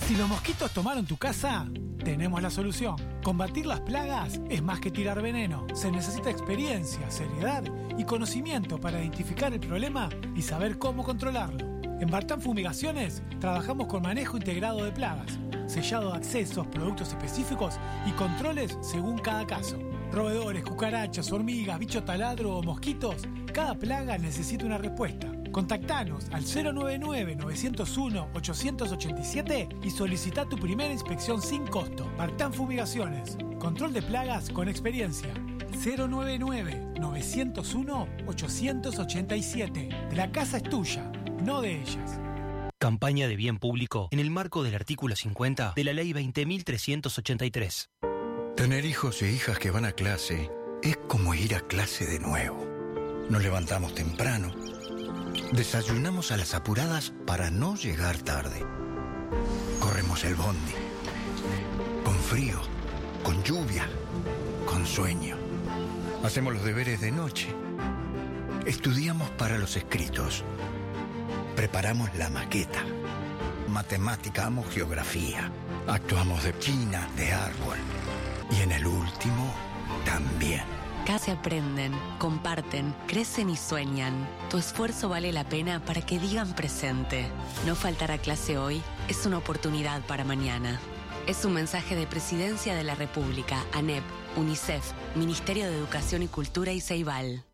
Si los mosquitos tomaron tu casa, tenemos la solución. Combatir las plagas es más que tirar veneno. Se necesita experiencia, seriedad y conocimiento para identificar el problema y saber cómo controlarlo. En Bartán Fumigaciones trabajamos con manejo integrado de plagas, sellado de accesos, productos específicos y controles según cada caso. Roedores, cucarachas, hormigas, bicho taladro o mosquitos, cada plaga necesita una respuesta. Contactanos al 099-901-887 y solicita tu primera inspección sin costo. Bartán Fumigaciones, control de plagas con experiencia. 099-901-887. La casa es tuya, no de ellas. Campaña de bien público en el marco del artículo 50 de la Ley 20.383. Tener hijos e hijas que van a clase es como ir a clase de nuevo. Nos levantamos temprano, desayunamos a las apuradas para no llegar tarde. Corremos el bondi, con frío, con lluvia, con sueño. Hacemos los deberes de noche. Estudiamos para los escritos. Preparamos la maqueta. Matematicamos geografía. Actuamos de china, de árbol. Y en el último, también. Casi aprenden, comparten, crecen y sueñan. Tu esfuerzo vale la pena para que digan presente. No faltar a clase hoy es una oportunidad para mañana. Es un mensaje de Presidencia de la República, ANEP, UNICEF, Ministerio de Educación y Cultura y Ceibal.